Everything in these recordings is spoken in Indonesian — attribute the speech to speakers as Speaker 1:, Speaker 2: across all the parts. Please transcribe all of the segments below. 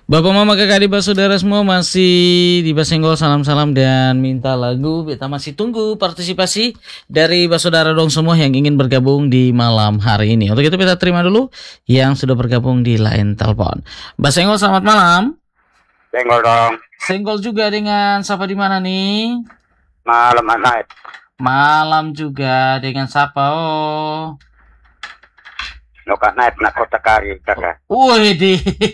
Speaker 1: Bapak Mama Kakak Adik Saudara semua masih di Basenggol salam-salam dan minta lagu. Kita masih tunggu partisipasi dari Saudara dong semua yang ingin bergabung di malam hari ini. Untuk itu kita terima dulu yang sudah bergabung di line telepon. Basenggol selamat malam.
Speaker 2: Senggol dong.
Speaker 1: Senggol juga dengan siapa di mana nih?
Speaker 2: Malam night.
Speaker 1: Malam juga dengan siapa? Oh.
Speaker 2: Loka night nak kota kari kakak.
Speaker 1: Wih di.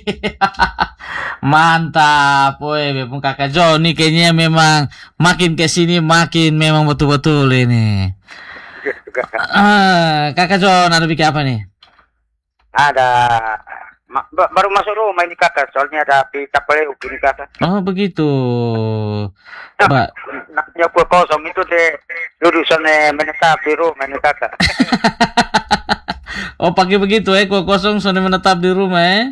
Speaker 1: Mantap, woi, Bepung Kakak John nih kayaknya memang makin kesini makin memang betul-betul ini. Kakak John ada bikin apa nih?
Speaker 2: Ada baru masuk rumah ini kakak, soalnya ada pita peleu ini kakak.
Speaker 1: Oh begitu. Mbak.
Speaker 2: Naknya kue kosong itu deh lulusan menetap di rumah ini kakak.
Speaker 1: Oh pakai begitu kue kosong soalnya menetap di rumah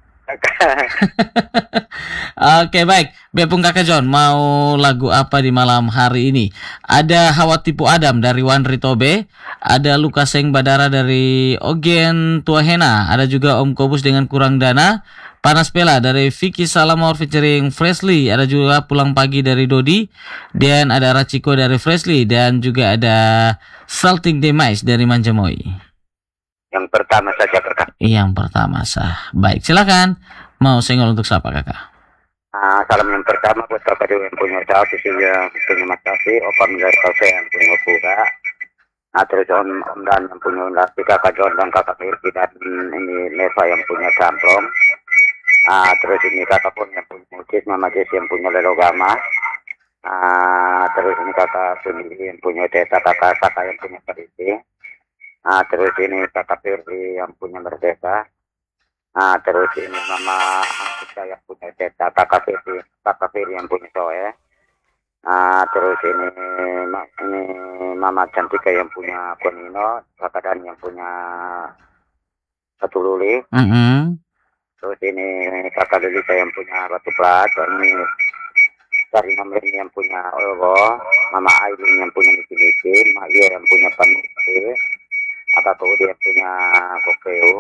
Speaker 1: Oke baik, Bepung Kakak John mau lagu apa di malam hari ini? Ada Hawa Tipu Adam dari Wan Ritobe, ada Lukas Seng Badara dari Ogen Tuahena, ada juga Om Kobus dengan Kurang Dana, Panas Pela dari Vicky Salamor featuring Freshly, ada juga Pulang Pagi dari Dodi, dan ada Rachiko dari Freshly, dan juga ada Salting Demais dari Manjamoy.
Speaker 2: Yang pertama saja kakak.
Speaker 1: Yang pertama sah. Baik, silakan. Mau senggol untuk siapa kakak?
Speaker 2: Salam yang pertama buat kakak juga yang punya usaha, khususnya terima kasih Opam dari Kafe yang punya pura. Terus Om Dan yang punya undasi, kakak John dan kakak Mirki, dan ini Neva yang punya Samplong. Terus ini kakak pun yang punya musik, Mama Jess yang punya Lelogama. Terus ini kakak Suni yang punya Teta, kakak yang punya Parisi. Terus ini kakak Firly yang punya Merdeka. Terus ini Mama Angkita yang punya Teta, kakak Firly yang punya Soe. Terus ini Mama Cantika yang punya Konino, kakak Dan yang punya Satululi. Terus ini kakak Lelita yang punya Batu Plat. Ini Karina Merini yang punya Olgo, Mama Aidin yang punya Niki-Niki, Mak Iya yang punya Panuki. Kakak dia punya Kokeo,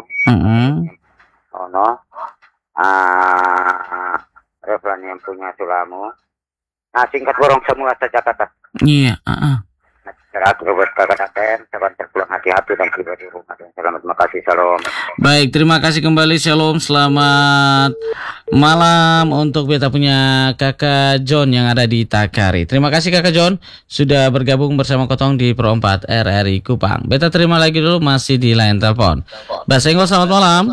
Speaker 2: Reflan yang punya Sulamu. Singkat borong semua saja kakak.
Speaker 1: Iya.
Speaker 2: Kakak sabar terpulang hati-hati dan tiba di rumah. Selamat, terima kasih, salam.
Speaker 1: Baik, terima kasih kembali, shalom, selamat malam untuk beta punya kakak John yang ada di Takari. Terima kasih kakak John sudah bergabung bersama Kotong di Pro 4 RRI Kupang. Beta terima lagi dulu masih di line telepon. Basenggol selamat malam.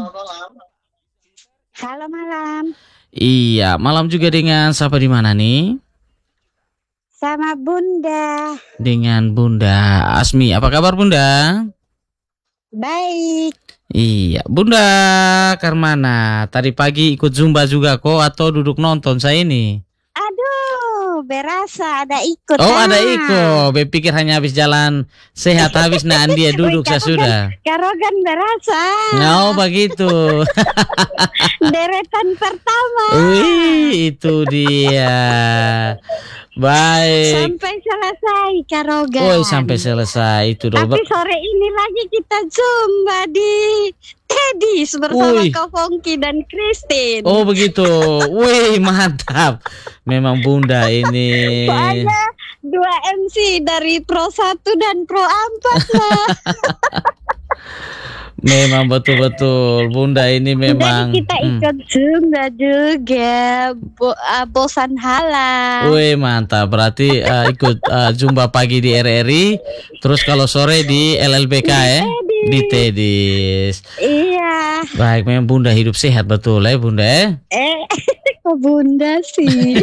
Speaker 3: Halo malam.
Speaker 1: Iya, malam juga dengan siapa di mana nih?
Speaker 3: Sama Bunda.
Speaker 1: Dengan Bunda Asmi. Apa kabar Bunda?
Speaker 3: Baik.
Speaker 1: Iya, Bunda Karmana. Tadi pagi ikut Zumba juga kok atau duduk nonton saya ini?
Speaker 3: Aduh, berasa ada ikut.
Speaker 1: Oh, ada ikut. Berpikir hanya habis jalan sehat habis dia duduk saya sudah.
Speaker 3: Karogan berasa.
Speaker 1: Oh, begitu.
Speaker 3: Deretan pertama.
Speaker 1: Wih, itu dia. Baik.
Speaker 3: Sampai selesai Karogan.
Speaker 1: Oh, sampai selesai itu dong.
Speaker 3: Tapi sore ini lagi kita Zumba di Teddy's bersama Kak Fongki dan Christine.
Speaker 1: Oh, begitu. Wih, mantap. Memang Bunda ini.
Speaker 3: Soalnya 2 MC dari Pro 1 dan Pro 4 lah.
Speaker 1: Memang betul-betul Bunda ini memang.
Speaker 3: Dan kita ikut Zumba juga, bosan halang.
Speaker 1: Wih mantap, berarti ikut Zumba pagi di RRI, terus kalau sore di LLBK di Teddy's.
Speaker 3: Iya.
Speaker 1: Baik, memang Bunda hidup sehat betul Bunda
Speaker 3: kok Bunda sih.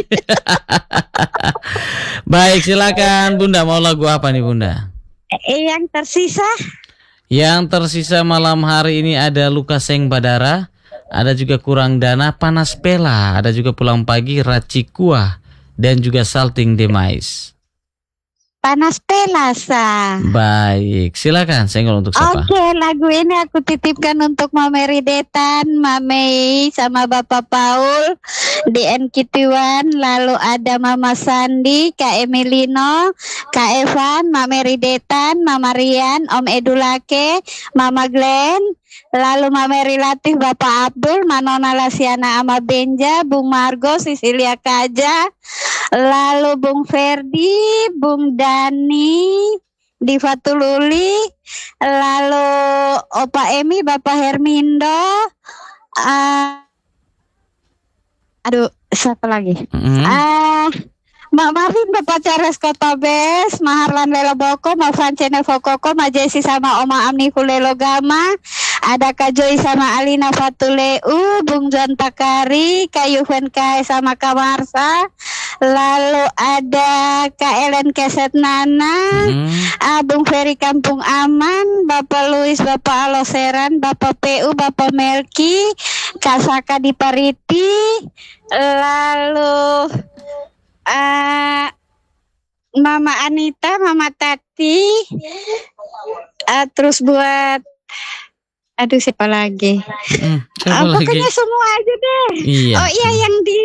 Speaker 1: Baik, silakan Bunda, mau lagu apa nih Bunda?
Speaker 3: Yang tersisa.
Speaker 1: Yang tersisa malam hari ini ada Lukas Seng Badara, ada juga Kurang Dana, Panas Pela, ada juga Pulang Pagi, Rachikuah, dan juga Salting Demais.
Speaker 3: panas pelasa.
Speaker 1: Baik, silakan senggol untuk siapa?
Speaker 3: Oke, lagu ini aku titipkan untuk Mame Ridetan, Mame sama Bapak Paul di NKT1. Lalu ada Mama Sandi, Kak Emilino, Kak Evan, Mame Ridetan, Mama Rian, Om Edulake, Mama Glenn. Lalu Mame Rilatif, Bapak Abdul, Manona Lasiana Ama Benja, Bung Margo, Sisilia Kaja. Lalu Bung Ferdi, Bung Dani, Diva Tululi, lalu Opa Emi, Bapak Hermindo, siapa lagi? Mak Marvin, Bapak Charles Kotabes, Maharlan Lelo Boko, Ma Francene Fokoko, Ma Jesi sama Oma Amni Kulelo Gama, ada Kak Joy sama Alina Fatuleu, Bung John Takari, Kak Yuven Kai sama Kak Marsa, lalu ada Kak Ellen Keset Nana, Bung Ferry Kampung Aman, Bapak Luis, Bapak Aloseran, Bapak PU, Bapak Melki, Kak Saka di Pariti, lalu Mama Anita, Mama Tati, terus buat siapa lagi? Pokoknya semua aja deh.
Speaker 1: Iya.
Speaker 3: Oh iya, yang di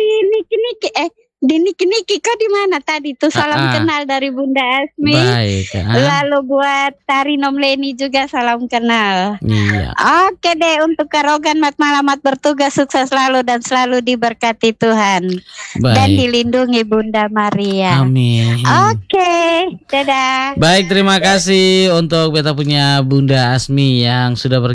Speaker 3: Niki kok di mana tadi tuh? Salam kenal dari Bunda Asmi.
Speaker 1: Baik.
Speaker 3: Lalu buat Tari Nom Leni juga salam kenal.
Speaker 1: Iya.
Speaker 3: Oke deh, untuk Karogan mat malamat bertugas sukses selalu dan selalu diberkati Tuhan.
Speaker 1: Baik.
Speaker 3: Dan dilindungi Bunda Maria.
Speaker 1: Amin.
Speaker 3: Oke, dadah.
Speaker 1: Baik, terima kasih untuk beta punya Bunda Asmi yang sudah